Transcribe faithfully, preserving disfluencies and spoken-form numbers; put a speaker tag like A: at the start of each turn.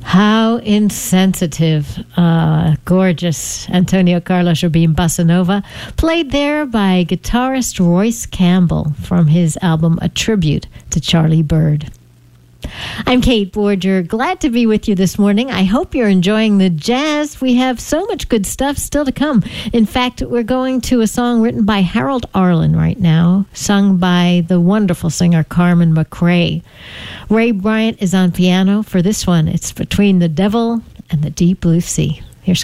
A: How insensitive. Uh, gorgeous. Antonio Carlos Jobim Bossa Nova, played there by guitarist Royce Campbell from his album A Tribute to Charlie Byrd. I'm Kate Borger. Glad to be with you this morning. I hope you're enjoying the jazz. We have so much good stuff still to come. In fact, we're going to a song written by Harold Arlen right now, sung by the wonderful singer Carmen McRae. Ray Bryant is on piano for this one. It's Between the Devil and the Deep Blue Sea.